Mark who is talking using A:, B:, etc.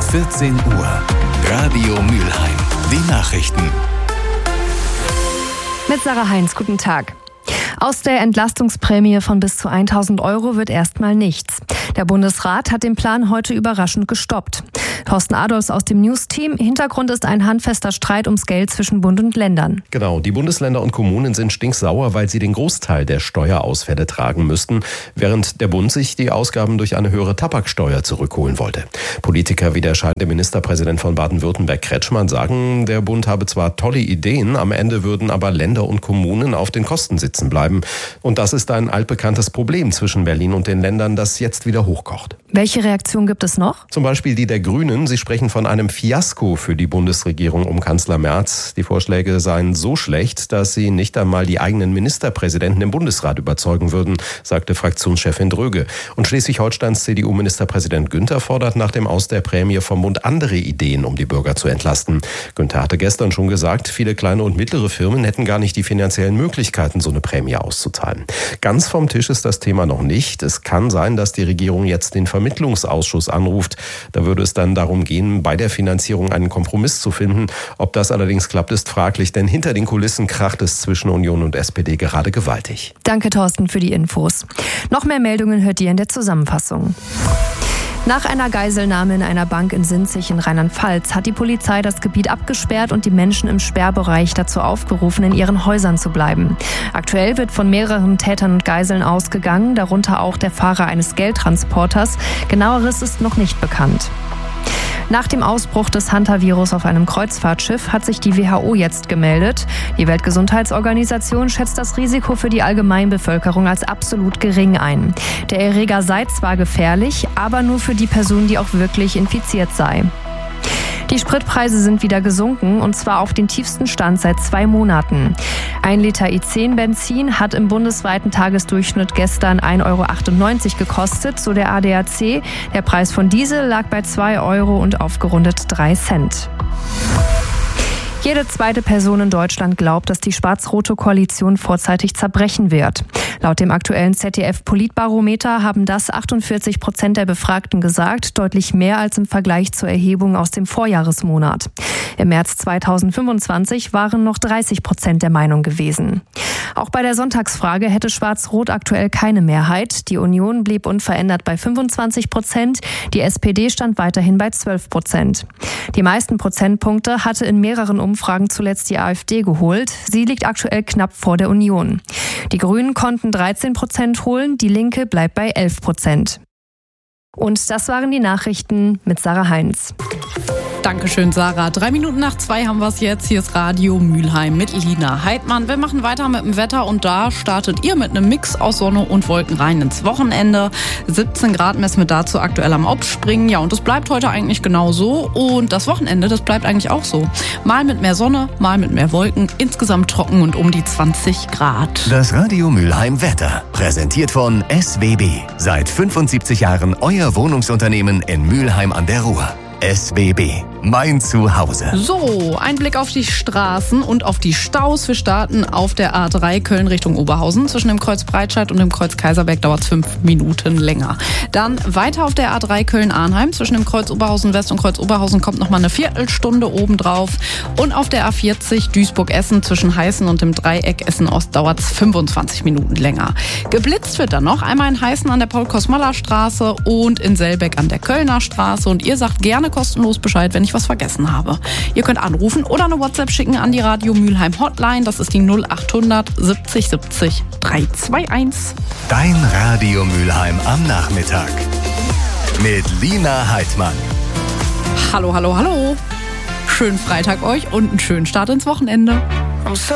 A: 14 Uhr. Radio Mülheim. Die Nachrichten.
B: Mit Sarah Heinz, guten Tag. Aus der Entlastungsprämie von bis zu 1.000 € wird erstmal nichts. Der Bundesrat hat den Plan heute überraschend gestoppt. Thorsten Adolfs aus dem News-Team. Hintergrund ist ein handfester Streit ums Geld zwischen Bund und Ländern.
C: Genau, die Bundesländer und Kommunen sind stinksauer, weil sie den Großteil der Steuerausfälle tragen müssten, während der Bund sich die Ausgaben durch eine höhere Tabaksteuer zurückholen wollte. Politiker wie der scheidende Ministerpräsident von Baden-Württemberg Kretschmann sagen, der Bund habe zwar tolle Ideen, am Ende würden aber Länder und Kommunen auf den Kosten sitzen bleiben. Und das ist ein altbekanntes Problem zwischen Berlin und den Ländern, das jetzt wieder hochkocht.
B: Welche Reaktion gibt es noch?
C: Zum Beispiel die der Grünen. Sie sprechen von einem Fiasko für die Bundesregierung um Kanzler Merz. Die Vorschläge seien so schlecht, dass sie nicht einmal die eigenen Ministerpräsidenten im Bundesrat überzeugen würden, sagte Fraktionschefin Dröge. Und Schleswig-Holsteins CDU-Ministerpräsident Günther fordert nach dem Aus der Prämie vom Bund andere Ideen, um die Bürger zu entlasten. Günther hatte gestern schon gesagt, viele kleine und mittlere Firmen hätten gar nicht die finanziellen Möglichkeiten, so eine Prämie auszuzahlen. Ganz vom Tisch ist das Thema noch nicht. Es kann sein, dass die Regierung jetzt den Vermittlungsausschuss anruft. Da würde es dann darum gehen, bei der Finanzierung einen Kompromiss zu finden. Ob das allerdings klappt, ist fraglich, denn hinter den Kulissen kracht es zwischen Union und SPD gerade gewaltig.
B: Danke, Thorsten, für die Infos. Noch mehr Meldungen hört ihr in der Zusammenfassung. Nach einer Geiselnahme in einer Bank in Sinzig in Rheinland-Pfalz hat die Polizei das Gebiet abgesperrt und die Menschen im Sperrbereich dazu aufgerufen, in ihren Häusern zu bleiben. Aktuell wird von mehreren Tätern und Geiseln ausgegangen, darunter auch der Fahrer eines Geldtransporters. Genaueres ist noch nicht bekannt. Nach dem Ausbruch des Hantavirus auf einem Kreuzfahrtschiff hat sich die WHO jetzt gemeldet. Die Weltgesundheitsorganisation schätzt das Risiko für die Allgemeinbevölkerung als absolut gering ein. Der Erreger sei zwar gefährlich, aber nur für die Person, die auch wirklich infiziert sei. Die Spritpreise sind wieder gesunken, und zwar auf den tiefsten Stand seit 2 Monaten. 1 Liter E10 Benzin hat im bundesweiten Tagesdurchschnitt gestern 1,98 € gekostet, so der ADAC. Der Preis von Diesel lag bei 2 € und aufgerundet 3 Cent. Jede zweite Person in Deutschland glaubt, dass die schwarz-rote Koalition vorzeitig zerbrechen wird. Laut dem aktuellen ZDF-Politbarometer haben das 48% der Befragten gesagt, deutlich mehr als im Vergleich zur Erhebung aus dem Vorjahresmonat. Im März 2025 waren noch 30% der Meinung gewesen. Auch bei der Sonntagsfrage hätte Schwarz-Rot aktuell keine Mehrheit. Die Union blieb unverändert bei 25%, die SPD stand weiterhin bei 12%. Die meisten Prozentpunkte hatte in mehreren Umfragen zuletzt die AfD geholt. Sie liegt aktuell knapp vor der Union. Die Grünen konnten 13% holen, die Linke bleibt bei 11%. Und das waren die Nachrichten mit Sarah Heinz.
D: Dankeschön, Sarah. 2:03 haben wir es jetzt. Hier ist Radio Mülheim mit Lina Heidmann. Wir machen weiter mit dem Wetter und da startet ihr mit einem Mix aus Sonne und Wolken rein ins Wochenende. 17 Grad messen wir dazu aktuell am Aufspringen. Ja, und das bleibt heute eigentlich genau so. Und das Wochenende, das bleibt eigentlich auch so. Mal mit mehr Sonne, mal mit mehr Wolken. Insgesamt trocken und um die 20 Grad.
A: Das Radio Mülheim Wetter. Präsentiert von SWB. Seit 75 Jahren euer Wohnungsunternehmen in Mülheim an der Ruhr. SWB, mein Zuhause.
D: So, ein Blick auf die Straßen und auf die Staus. Wir starten auf der A3 Köln Richtung Oberhausen. Zwischen dem Kreuz Breitscheid und dem Kreuz Kaiserberg dauert es 5 Minuten länger. Dann weiter auf der A3 Köln-Arnheim. Zwischen dem Kreuz Oberhausen West und Kreuz Oberhausen kommt nochmal eine Viertelstunde obendrauf. Und auf der A40 Duisburg-Essen zwischen Heißen und dem Dreieck Essen-Ost dauert es 25 Minuten länger. Geblitzt wird dann noch einmal in Heißen an der Paul-Kosmalla-Straße und in Selbeck an der Kölner Straße. Und ihr sagt gerne kostenlos Bescheid, wenn ich was vergessen habe. Ihr könnt anrufen oder eine WhatsApp schicken an die Radio Mülheim Hotline. Das ist die 0800 70 70 321.
A: Dein Radio Mülheim am Nachmittag. Mit Lina Heidmann.
D: Hallo, hallo, hallo. Schönen Freitag euch und einen schönen Start ins Wochenende.